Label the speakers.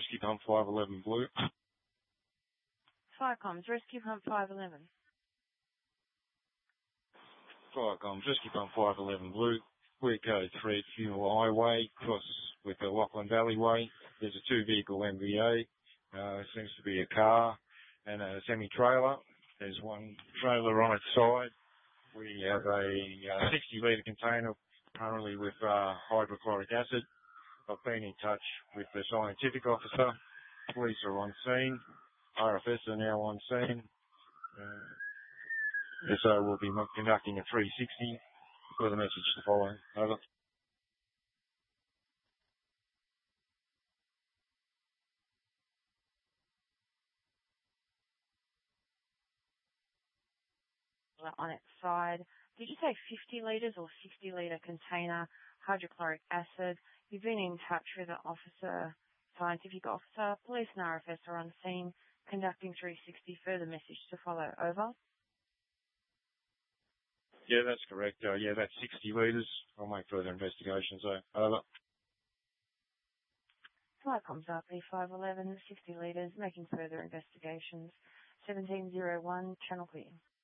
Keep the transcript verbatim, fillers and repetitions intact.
Speaker 1: Rescue Pump five eleven Blue.
Speaker 2: Fire comms, Rescue Pump five eleven.
Speaker 1: Fire comms, Rescue Pump five eleven Blue. We're code three at Funeral Highway, cross with the Lachlan Valley Way. There's a two-vehicle M V A. Uh, seems to be a car and a semi-trailer. There's one trailer on its side. We have a uh, sixty litre container currently with uh, hydrochloric acid. I've been in touch with the scientific officer. Police are on scene. R F S are now on scene. Uh, S O will be conducting a three sixty with a message to follow. Over.
Speaker 2: On its side. Did you say fifty litres or sixty litre container, hydrochloric acid? You've been in touch with an officer, scientific officer. Police and R F S are on scene, conducting three sixty. Further message to follow. Over.
Speaker 1: Yeah, that's correct. Uh, yeah, that's sixty litres. I'll make further investigations, though. Over.
Speaker 2: Flight comms R P five eleven, sixty litres, making further investigations. seventeen oh one, channel clear.